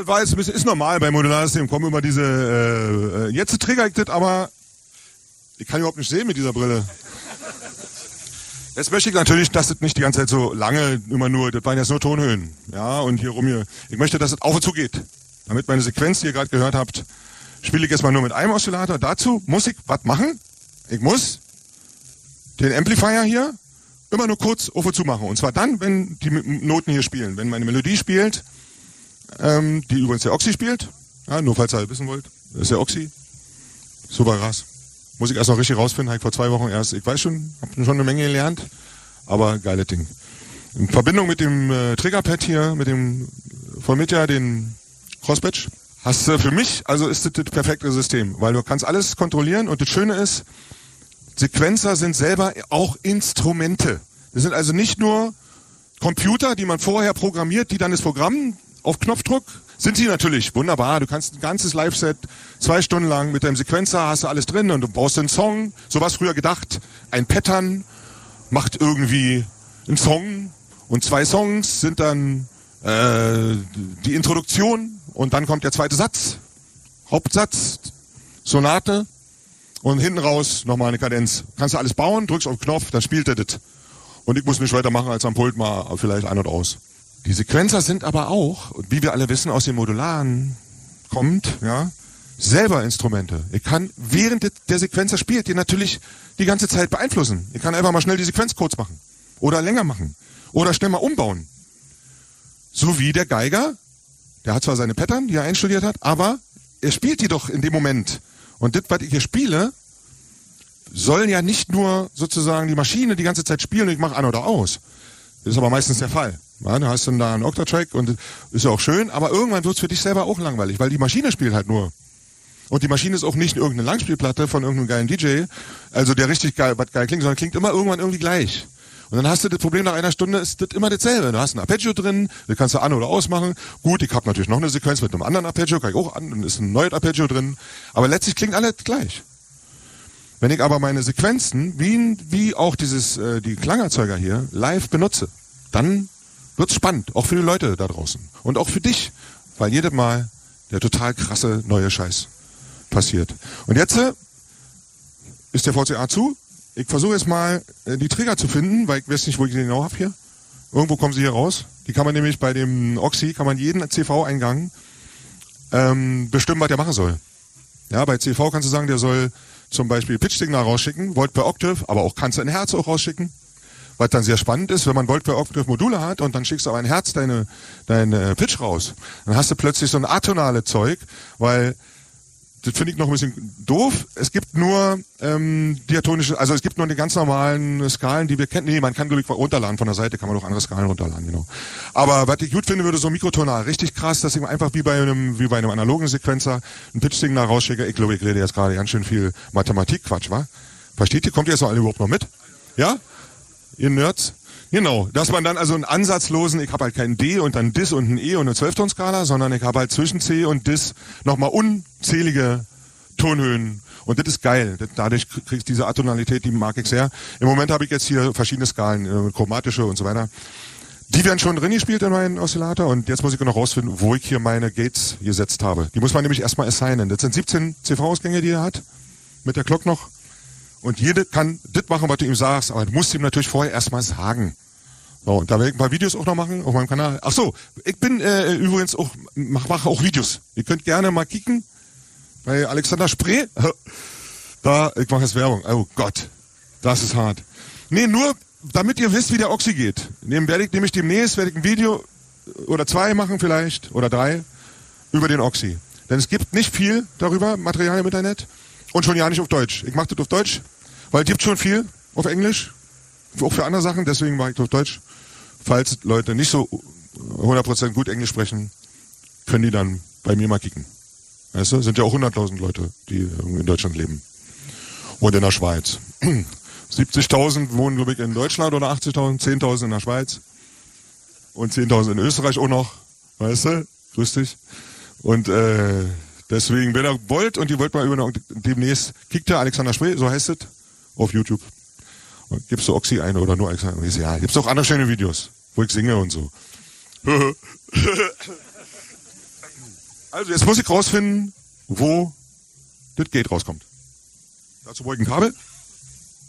war jetzt ein bisschen, ist normal beim Modularsystem, kommen immer diese, jetzt trigger ich das, aber ich kann überhaupt nicht sehen mit dieser Brille. Jetzt möchte ich natürlich, dass das nicht die ganze Zeit so lange immer nur, das waren jetzt nur Tonhöhen, ja, und hier rum hier. Ich möchte, dass es auf und zu geht. Damit meine Sequenz, die ihr gerade gehört habt, spiele ich jetzt mal nur mit einem Oszillator. Dazu muss ich was machen? Ich muss den Amplifier hier immer nur kurz auf und zu machen. Und zwar dann, wenn die Noten hier spielen. Wenn meine Melodie spielt, die übrigens der Oxy spielt, ja, nur falls ihr wissen wollt, das ist der Oxy. Super krass. Muss ich erst noch richtig rausfinden, habe ich vor 2 Wochen erst, ich weiß schon, habe schon eine Menge gelernt, aber geiles Ding. In Verbindung mit dem Triggerpad hier, mit dem von Mitja, den Crossbatch, hast du für mich, also ist das perfekte System, weil du kannst alles kontrollieren und das Schöne ist, Sequenzer sind selber auch Instrumente. Das sind also nicht nur Computer, die man vorher programmiert, die dann das Programm auf Knopfdruck, sind sie natürlich, wunderbar, du kannst ein ganzes Live-Set 2 Stunden lang mit deinem Sequenzer, hast du alles drin und du brauchst einen Song, so was früher gedacht, ein Pattern macht irgendwie einen Song und 2 Songs sind dann die Introduktion und dann kommt der zweite Satz, Hauptsatz, Sonate und hinten raus nochmal eine Kadenz. Kannst du alles bauen, drückst auf den Knopf, dann spielt er das. Und ich muss nicht weitermachen als am Pult mal vielleicht ein und aus. Die Sequenzer sind aber auch, wie wir alle wissen, aus den Modularen kommt, ja, selber Instrumente. Ich kann, während der Sequenzer spielt, die natürlich die ganze Zeit beeinflussen. Ich kann einfach mal schnell die Sequenz kurz machen. Oder länger machen. Oder schnell mal umbauen. So wie der Geiger, der hat zwar seine Pattern, die er einstudiert hat, aber er spielt die doch in dem Moment. Und das, was ich hier spiele, sollen ja nicht nur sozusagen die Maschine die ganze Zeit spielen und ich mache an oder aus. Das ist aber meistens der Fall. Ja, du hast dann da einen Octatrack und ist ja auch schön, aber irgendwann wird's für dich selber auch langweilig, weil die Maschine spielt halt nur. Und die Maschine ist auch nicht irgendeine Langspielplatte von irgendeinem geilen DJ, also der richtig geil, was geil klingt, sondern klingt immer irgendwann irgendwie gleich. Und dann hast du das Problem, nach einer Stunde ist das immer dasselbe. Du hast ein Arpeggio drin, das kannst du an- oder ausmachen. Gut, ich habe natürlich noch eine Sequenz mit einem anderen Arpeggio, kann ich auch an, dann ist ein neues Arpeggio drin. Aber letztlich klingt alles gleich. Wenn ich aber meine Sequenzen, wie auch die Klangerzeuger hier, live benutze, dann wird's spannend, auch für die Leute da draußen. Und auch für dich, weil jedes Mal der total krasse neue Scheiß passiert. Und jetzt ist der VCA zu. Ich versuche jetzt mal die Trigger zu finden, weil ich weiß nicht, wo ich die genau habe hier. Irgendwo kommen sie hier raus. Die kann man nämlich bei dem Oxy, kann man jeden CV-Eingang bestimmen, was der machen soll. Ja, bei CV kannst du sagen, der soll zum Beispiel Pitch-Signal rausschicken, Volt per Octave, aber auch kannst du ein Herz auch rausschicken. Was dann sehr spannend ist, wenn man Volt per Octave Module hat und dann schickst du aber ein Herz deine Pitch raus. Dann hast du plötzlich so ein atonale Zeug, weil das finde ich noch ein bisschen doof. Es gibt nur diatonische, also es gibt nur die ganz normalen Skalen, die wir kennen. Nee, man kann glaube ich runterladen von der Seite, kann man auch andere Skalen runterladen, genau. Aber was ich gut finde, würde so mikrotonal, richtig krass, dass ich einfach wie bei einem analogen Sequenzer ein Pitch-Signal rausschicke. Ich glaube, ich rede jetzt gerade ganz schön viel Mathematik-Quatsch, wa? Versteht ihr? Kommt ihr jetzt noch alle überhaupt noch mit? Ja? Ihr Nerds? Genau, dass man dann also einen ansatzlosen, ich habe halt keinen D und dann Dis und ein E und eine 12-Ton-Skala, sondern ich habe halt zwischen C und Dis nochmal unzählige Tonhöhen. Und das ist geil. Dadurch kriegst du diese Atonalität, die mag ich sehr. Im Moment habe ich jetzt hier verschiedene Skalen, chromatische und so weiter. Die werden schon drin gespielt in meinem Oszillator und jetzt muss ich noch rausfinden, wo ich hier meine Gates gesetzt habe. Die muss man nämlich erstmal assignen. Das sind 17 CV-Ausgänge, die er hat, mit der Glock noch. Und jede kann das machen, was du ihm sagst, aber du musst ihm natürlich vorher erstmal sagen. So, und da werde ich ein paar Videos auch noch machen auf meinem Kanal. Ach so, ich bin übrigens auch, mache auch Videos. Ihr könnt gerne mal kicken bei Alexander Spree. Da, ich mache jetzt Werbung. Oh Gott, das ist hart. Nee, nur damit ihr wisst, wie der Oxy geht. Werde ich nämlich demnächst ein Video oder 2 machen vielleicht, oder 3, über den Oxy. Denn es gibt nicht viel darüber, Material im Internet. Und schon ja nicht auf Deutsch. Ich mache das auf Deutsch, weil es gibt schon viel auf Englisch, auch für andere Sachen, deswegen mache ich das auf Deutsch. Falls Leute nicht so 100% gut Englisch sprechen, können die dann bei mir mal kicken. Weißt du, sind ja auch 100.000 Leute, die in Deutschland leben. Und in der Schweiz. 70.000 wohnen, glaube ich, in Deutschland oder 80.000, 10.000 in der Schweiz. Und 10.000 in Österreich auch noch. Weißt du? Grüß dich. Und deswegen, wenn ihr wollt und ihr wollt mal demnächst, kickt der Alexander Spree, so heißt es, auf YouTube. Und gibst du Oxy ein oder nur Alexander? Ja, gibt's auch andere schöne Videos, wo ich singe und so. Also jetzt muss ich rausfinden, wo das Gate rauskommt. Dazu brauche ich ein Kabel.